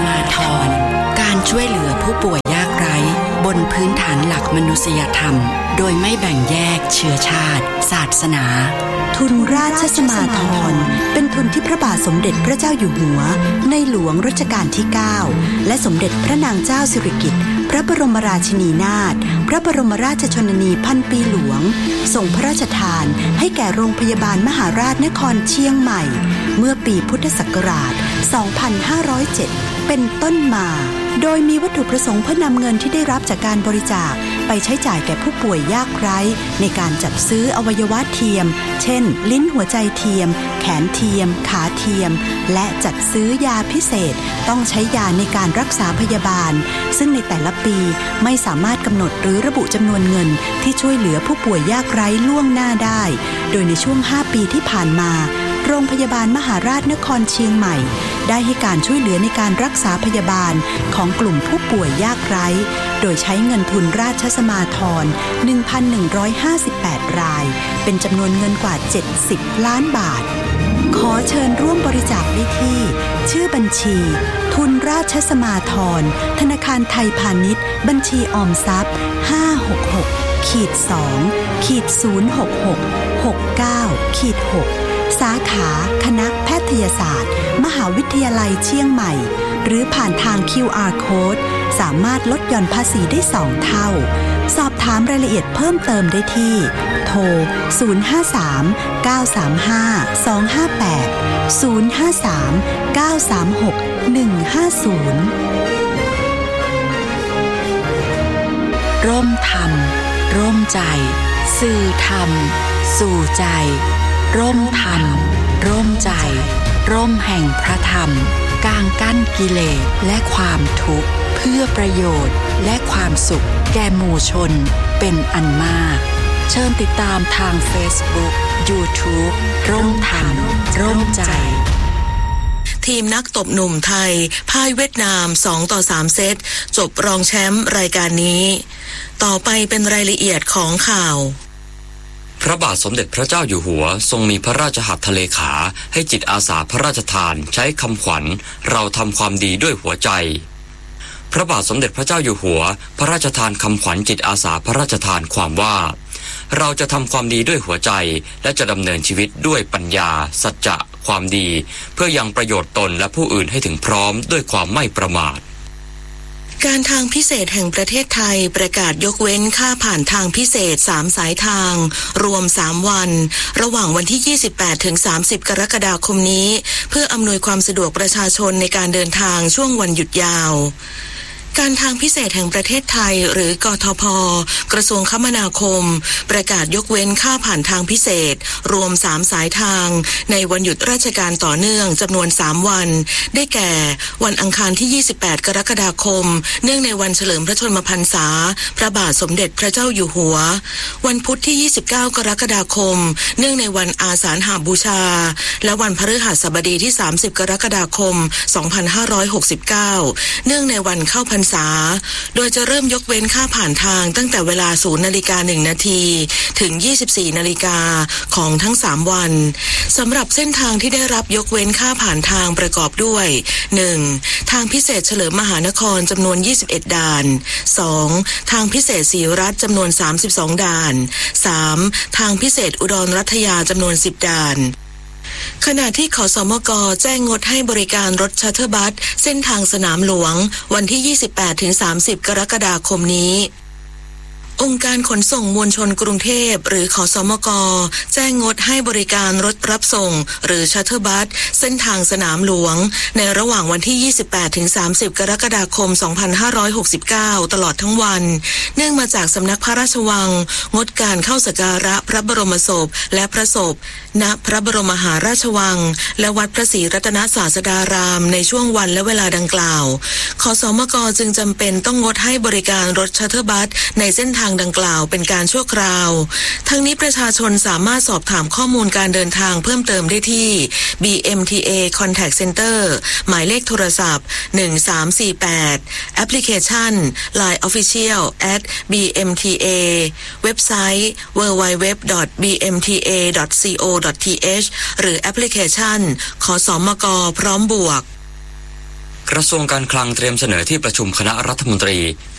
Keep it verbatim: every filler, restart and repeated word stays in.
มาธรการช่วยเหลือผู้ป่วยยากไร้บนพื้นฐานหลักมนุษยธรรมโดยไม่แบ่งแยกเชื้อชาติศาสนาทุนราชสมาธรเป็นทุนที่พระบาทสมเด็จพระเจ้าอยู่หัวในหลวงรัชกาลที่เก้าและสมเด็จพระนางเจ้าสิริกิติ์พระบรมราชินีนาถพระบรมราชชนนีพันปีหลวงทรงพระราชทานให้แก่โรงพยาบาลมหาราชนครเชียงใหม่เมื่อปีพุทธศักราชสองพันห้าร้อยเจ็ดเป็นต้นมาโดยมีวัตถุประสงค์เพื่อนำเงินที่ได้รับจากการบริจาคไปใช้จ่ายแก่ผู้ป่วยยากไร้ในการจัดซื้ออวัยวะเทียมเช่นลิ้นหัวใจเทียมแขนเทียมขาเทียมและจัดซื้อยาพิเศษต้องใช้ยาในการรักษาพยาบาลซึ่งในแต่ละปีไม่สามารถกำหนดหรือระบุจำนวนเงินที่ช่วยเหลือผู้ป่วยยากไร้ล่วงหน้าได้โดยในช่วงห้าปีที่ผ่านมาโรงพยาบาลมหาราชนครเชียงใหม่ได้ให้การช่วยเหลือในการรักษาพยาบาลของกลุ่มผู้ป่วยยากไร้โดยใช้เงินทุนราชสมาธร หนึ่งพันหนึ่งร้อยห้าสิบแปด รายเป็นจำนวนเงินกว่าเจ็ดสิบล้านบาทขอเชิญร่วมบริจาคได้ที่ชื่อบัญชีทุนราชสมาธรธนาคารไทยพาณิชย์บัญชีออมทรัพย์ห้าหกหก สอง ศูนย์ หกหก หกเก้า หกสาขาคณะแพทยศาสตร์มหาวิทยาลัยเชียงใหม่หรือผ่านทาง คิว อาร์ Code สามารถลดหย่อนภาษีได้สองเท่าสอบถามรายละเอียดเพิ่มเติมได้ที่โทรศูนย์ ห้า สาม เก้า สาม ห้า สอง ห้า แปด ศูนย์ ห้า สาม เก้า สาม หก หนึ่ง ห้า ศูนย์ร่มธรรมร่มใจสื่อธรรมสู่ใจร่มธรรมร่มใจร่มแห่งพระธรรมกางกั้นกิเลสและความทุกข์เพื่อประโยชน์และความสุขแก่หมู่ชนเป็นอันมากเชิญติดตามทาง Facebook YouTube ร่มธรรมร่มใจทีมนักตบหนุ่มไทยพ่ายเวียดนามสองต่อสามเซตจบรองแชมป์รายการนี้ต่อไปเป็นรายละเอียดของข่าวพระบาทสมเด็จพระเจ้าอยู่หัวทรงมีพระราชหัตถเลขาให้จิตอาสาพระราชทานใช้คำขวัญเราทำความดีด้วยหัวใจพระบาทสมเด็จพระเจ้าอยู่หัวพระราชทานคำขวัญจิตอาสาพระราชทานความว่าเราจะทำความดีด้วยหัวใจและจะดำเนินชีวิตด้วยปัญญาสัจจะความดีเพื่อยังประโยชน์ตนและผู้อื่นให้ถึงพร้อมด้วยความไม่ประมาทการทางพิเศษแห่งประเทศไทยประกาศยกเว้นค่าผ่านทางพิเศษสามสายทางรวมสามวันระหว่างวันที่ยี่สิบแปดถึงสามสิบกรกฎาคมนี้เพื่ออำนวยความสะดวกประชาชนในการเดินทางช่วงวันหยุดยาวการทางพิเศษแห่งประเทศไทยหรือกทพ.กระทรวงคมนาคมประกาศยกเว้นค่าผ่านทางพิเศษรวมสามสายทางในวันหยุดราชการต่อเนื่องจำนวนสามวันได้แก่วันอังคารที่ยี่สิบแปดกรกฎาคมเนื่องในวันเฉลิมพระชนมพรรษาพระบาทสมเด็จพระเจ้าอยู่หัววันพุธที่ยี่สิบเก้ากรกฎาคมเนื่องในวันอาสาฬหบูชาและวันพฤหัสบดีที่สามสิบกรกฎาคมสองพันห้าร้อยหกสิบเก้าเนื่องในวันเข้าพรรษาโดยจะเริ่มยกเว้นค่าผ่านทางตั้งแต่เวลา ศูนย์ นาฬิกา หนึ่ง นาทีถึง ยี่สิบสี่ นาฬิกาของทั้งสามวันสำหรับเส้นทางที่ได้รับยกเว้นค่าผ่านทางประกอบด้วย หนึ่ง ทางพิเศษเฉลิมมหานครจำนวนยี่สิบเอ็ดด่าน สอง ทางพิเศษศรีรัตน์จำนวนสามสิบสองด่าน สาม ทางพิเศษอุดรรัตยาจำนวนสิบด่านขณะที่ขสมกแจ้งงดให้บริการรถชัตเตอร์บัสเส้นทางสนามหลวงวันที่ ยี่สิบแปดถึงสามสิบ กรกฎาคมนี้องค์การขนส่งมวลชนกรุงเทพหรือขสมกแจ้งงดให้บริการรถรับส่งหรือชัตเตอร์บัสเส้นทางสนามหลวงในระหว่างวันที่ ยี่สิบแปดถึงสามสิบ กรกฎาคม สองพันห้าร้อยหกสิบเก้า ตลอดทั้งวันเนื่องมาจากสำนักพระราชวังงดการเข้าสักการะพระบรมศพและพระศพณพระบรมมหาราชวังและวัดพระศรีรัตนศาสดารามในช่วงวันและเวลาดังกล่าวขสมกจึงจำเป็นต้องงดให้บริการรถชัตเตอร์บัสในเส้นทางดังกล่าวเป็นการชั่วคราวทั้งนี้ประชาชนสามารถสอบถามข้อมูลการเดินทางเพิ่มเติมได้ที่ บี เอ็ม ที เอ Contact Center หมายเลขโทรศัพท์หนึ่งสามสี่แปดแอปพลิเคชัน ไลน์ Official แอท บี เอ็ม ที เอ เว็บไซต์ ดับเบิลยู ดับเบิลยู ดับเบิลยู ดอท บี เอ็ม ที เอ ดอท ซี โอ ดอท ที เอช หรือแอปพลิเคชันขสมกพร้อมบวกกระทรวงการคลังเตรียมเสนอที่ประชุมคณะรัฐมนตรี